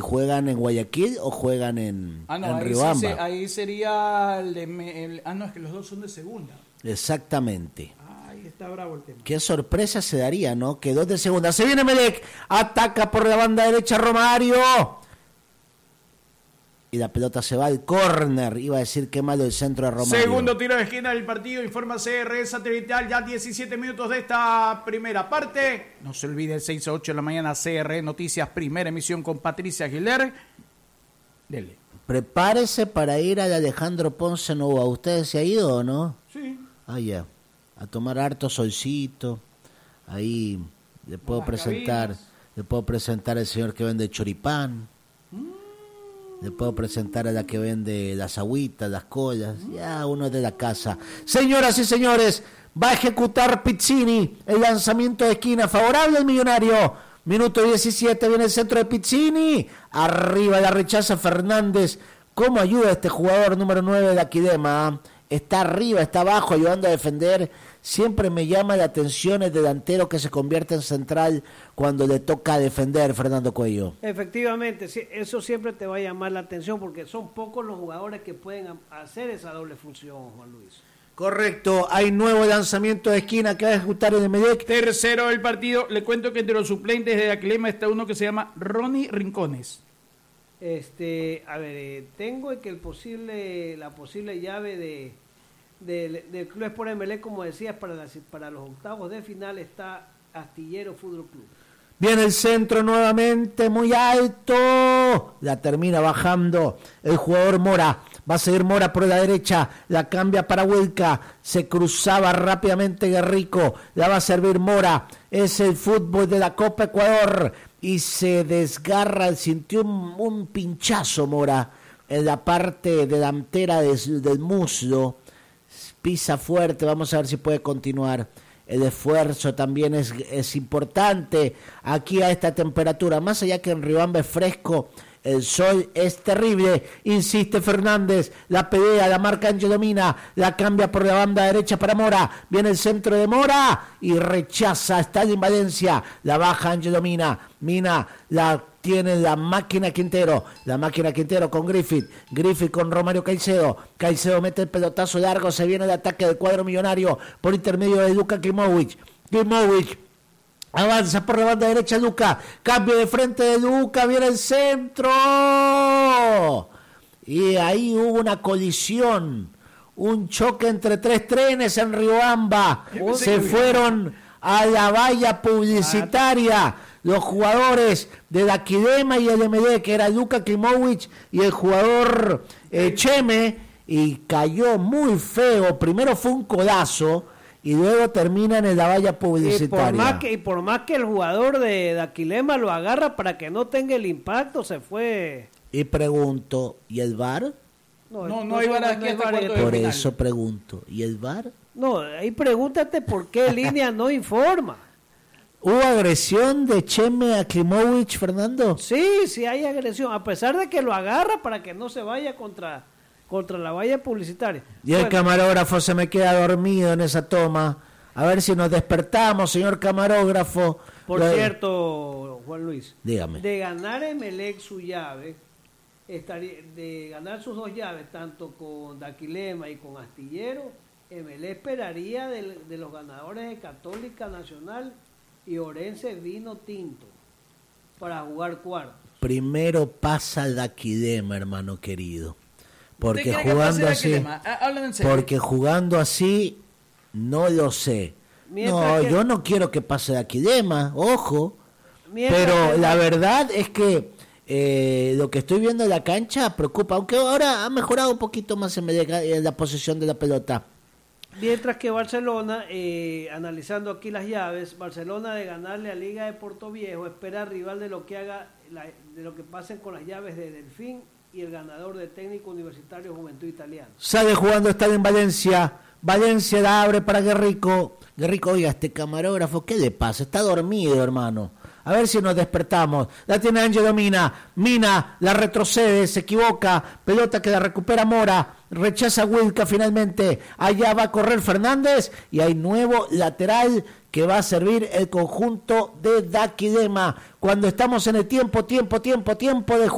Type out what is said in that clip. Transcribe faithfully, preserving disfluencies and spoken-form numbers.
juegan en Guayaquil o juegan en, ah, no, en ahí Riobamba. Sí, ahí sería el de... El, ah, no, es que los dos son de segunda. Exactamente. Ah, ahí está bravo el tema. Qué sorpresa se daría, ¿no? Que dos de segunda. Se viene Emelec, ataca por la banda derecha Romario. Y la pelota se va al córner. Iba a decir qué malo el centro de Romario. Segundo tiro de esquina del partido. Informa C R Satelital. Ya diecisiete minutos de esta primera parte. No se olvide, el seis a ocho de la mañana, C R Noticias, primera emisión con Patricia Aguilera. Dele. Prepárese para ir al Alejandro Ponce Novoa. ¿Usted se ha ido o no? Sí. Ah, ya. A tomar harto solcito. Ahí le puedo presentar. Cabinas. Le puedo presentar al señor que vende choripán. Mm. Le puedo presentar a la que vende las agüitas, las colas. Ya, uno es de la casa. Señoras y señores, va a ejecutar Pizzini el lanzamiento de esquina favorable al Millonario. Minuto diecisiete, viene el centro de Pizzini. Arriba la rechaza Fernández. ¿Cómo ayuda este jugador número nueve de Aquidema? Está arriba, está abajo, ayudando a defender. Siempre me llama la atención el delantero que se convierte en central cuando le toca defender, Fernando Cuello. Efectivamente, eso siempre te va a llamar la atención porque son pocos los jugadores que pueden hacer esa doble función, Juan Luis. Correcto, hay nuevo lanzamiento de esquina que va a ejecutar el Emelec. Tercero del partido, le cuento que entre los suplentes de Aquilema está uno que se llama Ronnie Rincones. Este, a ver, eh, tengo que el posible, la posible llave de del, del Club Sport Emelec, como decías, para, las, para los octavos de final está Astillero Fútbol Club. Viene el centro nuevamente, muy alto. La termina bajando el jugador Mora. Va a seguir Mora por la derecha. La cambia para Huelca. Se cruzaba rápidamente Guerrico. La va a servir Mora. Es el fútbol de la Copa Ecuador. Y se desgarra, sintió un, un pinchazo Mora en la parte delantera de, del muslo. Pisa fuerte, vamos a ver si puede continuar. El esfuerzo también es, es importante aquí a esta temperatura, más allá que en Riobamba es fresco, el sol es terrible. Insiste Fernández, la pelea, la marca Ángelo Mina, la cambia por la banda derecha para Mora, viene el centro de Mora y rechaza, está en Valencia, la baja Ángelo Mina, Mina la tiene la máquina Quintero, la máquina Quintero con Griffith, Griffith con Romario Caicedo, Caicedo mete el pelotazo largo, se viene el ataque del cuadro millonario por intermedio de Luka Klimovic, Klimovic avanza por la banda derecha Luka, cambio de frente de Luka, viene el centro y ahí hubo una colisión, un choque entre tres trenes en Riobamba, se fueron a la valla publicitaria los jugadores de la Aquidema y el M D, que era Luka Klimovic y el jugador eh, Cheme, y cayó muy feo. Primero fue un codazo y luego terminan en la valla publicitaria. Y por más que, y por más que el jugador de, de Aquilema lo agarra para que no tenga el impacto, se fue. Y pregunto, ¿y el V A R? No, no, no hay V A R aquí hasta cuarto de Por final. eso pregunto, ¿y el V A R? No, ahí pregúntate por qué Línea no informa. ¿Hubo agresión de Cheme a Klimovic, Fernando? Sí, sí hay agresión, a pesar de que lo agarra para que no se vaya contra, contra la valla publicitaria. Y el bueno, camarógrafo se me queda dormido en esa toma. A ver si nos despertamos, señor camarógrafo. Por Lo... cierto, Juan Luis, dígame. De ganar Emelec su llave, estaría, de ganar sus dos llaves, tanto con Daquilema y con Astillero, Emelec esperaría de, de los ganadores de Católica Nacional y Orense Vino Tinto para jugar cuartos. Primero pasa Daquilema, hermano querido. Porque jugando así, porque jugando así, no lo sé. Mientras no, que, yo no quiero que pase Daquilema, ojo. Pero la verdad es que eh, lo que estoy viendo en la cancha preocupa, aunque ahora ha mejorado un poquito más en, en la posesión de la pelota. Mientras que Barcelona, eh, analizando aquí las llaves, Barcelona de ganarle a Liga de Portoviejo espera rival de lo que haga, la, de lo que pasen con las llaves de Delfín y el ganador de Técnico Universitario Juventud Italiana. Sale jugando, está en Valencia, Valencia la abre para Guerrico, Guerrico, oiga, este camarógrafo, ¿qué le pasa? Está dormido, hermano. A ver si nos despertamos. La tiene Ángelo Mina. Mina la retrocede, se equivoca. Pelota que la recupera Mora. Rechaza Wilca finalmente. Allá va a correr Fernández. Y hay nuevo lateral que va a servir el conjunto de Daquilema. Cuando estamos en el tiempo, tiempo, tiempo, tiempo de